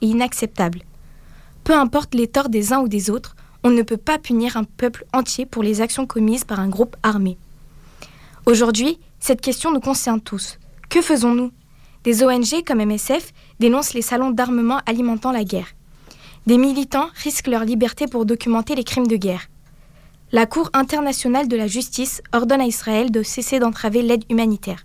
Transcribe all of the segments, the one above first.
et inacceptable. Peu importe les torts des uns ou des autres, on ne peut pas punir un peuple entier pour les actions commises par un groupe armé. Aujourd'hui, cette question nous concerne tous. Que faisons-nous ? Des ONG comme MSF dénoncent les salons d'armement alimentant la guerre. Des militants risquent leur liberté pour documenter les crimes de guerre. La Cour internationale de la justice ordonne à Israël de cesser d'entraver l'aide humanitaire.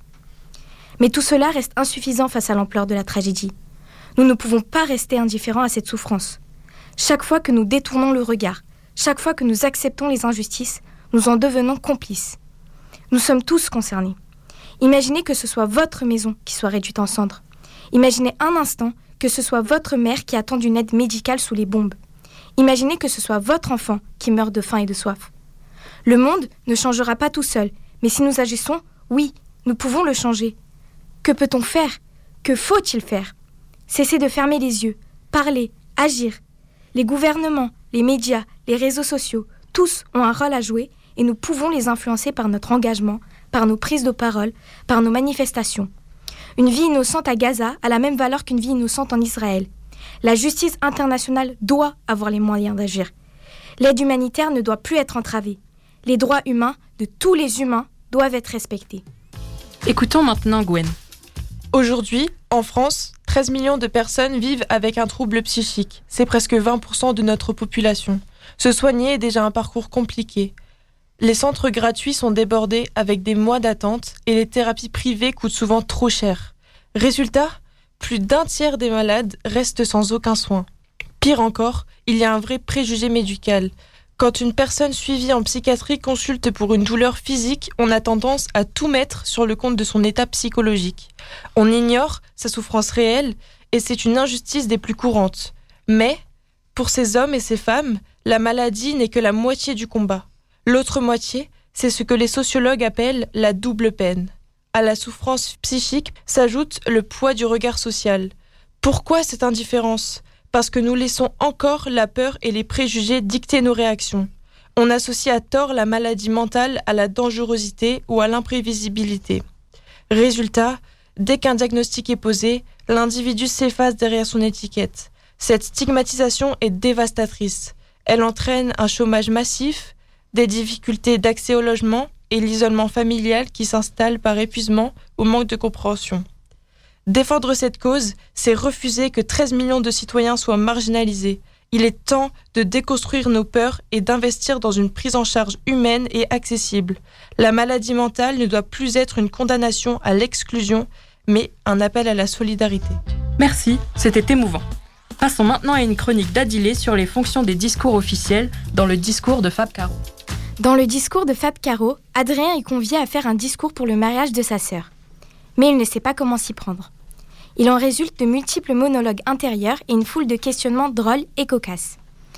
Mais tout cela reste insuffisant face à l'ampleur de la tragédie. Nous ne pouvons pas rester indifférents à cette souffrance. Chaque fois que nous détournons le regard, chaque fois que nous acceptons les injustices, nous en devenons complices. Nous sommes tous concernés. Imaginez que ce soit votre maison qui soit réduite en cendres. Imaginez un instant que ce soit votre mère qui attend une aide médicale sous les bombes. Imaginez que ce soit votre enfant qui meurt de faim et de soif. Le monde ne changera pas tout seul, mais si nous agissons, oui, nous pouvons le changer. Que peut-on faire ? Que faut-il faire ? Cesser de fermer les yeux, parler, agir. Les gouvernements, les médias, les réseaux sociaux, tous ont un rôle à jouer et nous pouvons les influencer par notre engagement, par nos prises de parole, par nos manifestations. Une vie innocente à Gaza a la même valeur qu'une vie innocente en Israël. La justice internationale doit avoir les moyens d'agir. L'aide humanitaire ne doit plus être entravée. Les droits humains de tous les humains doivent être respectés. Écoutons maintenant Gwen. Aujourd'hui, en France, 13 millions de personnes vivent avec un trouble psychique. C'est presque 20% de notre population. Se soigner est déjà un parcours compliqué. Les centres gratuits sont débordés avec des mois d'attente et les thérapies privées coûtent souvent trop cher. Résultat, plus d'un tiers des malades restent sans aucun soin. Pire encore, il y a un vrai préjugé médical. Quand une personne suivie en psychiatrie consulte pour une douleur physique, on a tendance à tout mettre sur le compte de son état psychologique. On ignore sa souffrance réelle et c'est une injustice des plus courantes. Mais, pour ces hommes et ces femmes, la maladie n'est que la moitié du combat. L'autre moitié, c'est ce que les sociologues appellent la double peine. À la souffrance psychique s'ajoute le poids du regard social. Pourquoi cette indifférence ? Parce que nous laissons encore la peur et les préjugés dicter nos réactions. On associe à tort la maladie mentale à la dangerosité ou à l'imprévisibilité. Résultat, dès qu'un diagnostic est posé, l'individu s'efface derrière son étiquette. Cette stigmatisation est dévastatrice. Elle entraîne un chômage massif, des difficultés d'accès au logement et l'isolement familial qui s'installe par épuisement ou manque de compréhension. Défendre cette cause, c'est refuser que 13 millions de citoyens soient marginalisés. Il est temps de déconstruire nos peurs et d'investir dans une prise en charge humaine et accessible. La maladie mentale ne doit plus être une condamnation à l'exclusion, mais un appel à la solidarité. Merci, c'était émouvant. Passons maintenant à une chronique d'Adilé sur les fonctions des discours officiels dans le discours de Fab Caro. Dans le discours de Fab Caro, Adrien est convié à faire un discours pour le mariage de sa sœur. Mais il ne sait pas comment s'y prendre. Il en résulte de multiples monologues intérieurs et une foule de questionnements drôles et cocasses.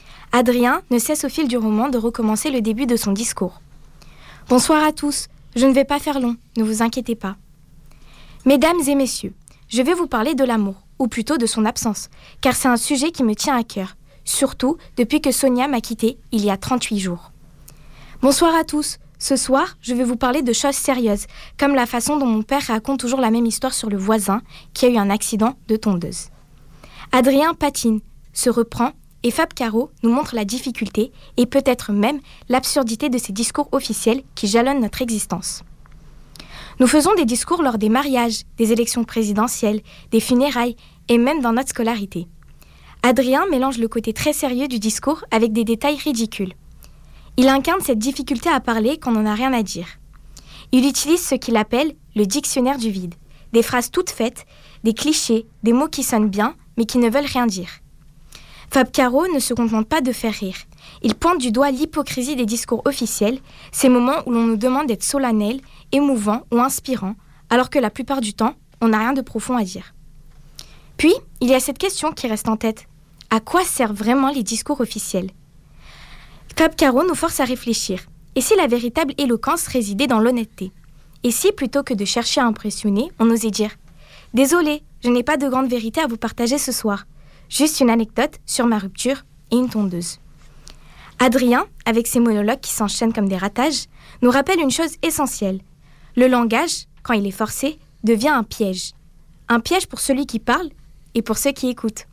Adrien ne cesse au fil du roman de recommencer le début de son discours. « Bonsoir à tous, je ne vais pas faire long, ne vous inquiétez pas. Mesdames et messieurs, je vais vous parler de l'amour, ou plutôt de son absence, car c'est un sujet qui me tient à cœur, surtout depuis que Sonia m'a quitté il y a 38 jours. Bonsoir à tous. Ce soir, je vais vous parler de choses sérieuses, comme la façon dont mon père raconte toujours la même histoire sur le voisin qui a eu un accident de tondeuse. Adrien patine, se reprend, et Fab Caro nous montre la difficulté et peut-être même l'absurdité de ces discours officiels qui jalonnent notre existence. Nous faisons des discours lors des mariages, des élections présidentielles, des funérailles et même dans notre scolarité. Adrien mélange le côté très sérieux du discours avec des détails ridicules. Il incarne cette difficulté à parler quand on n'a rien à dire. Il utilise ce qu'il appelle le dictionnaire du vide, des phrases toutes faites, des clichés, des mots qui sonnent bien mais qui ne veulent rien dire. Fab Caro ne se contente pas de faire rire. Il pointe du doigt l'hypocrisie des discours officiels, ces moments où l'on nous demande d'être solennel, émouvant ou inspirant, alors que la plupart du temps, on n'a rien de profond à dire. Puis, il y a cette question qui reste en tête. À quoi servent vraiment les discours officiels ? Fab Caro nous force à réfléchir. Et si la véritable éloquence résidait dans l'honnêteté ? Et si, plutôt que de chercher à impressionner, on osait dire « Désolé, je n'ai pas de grande vérité à vous partager ce soir. Juste une anecdote sur ma rupture et une tondeuse. » Adrien, avec ses monologues qui s'enchaînent comme des ratages, nous rappelle une chose essentielle. Le langage, quand il est forcé, devient un piège. Un piège pour celui qui parle et pour ceux qui écoutent.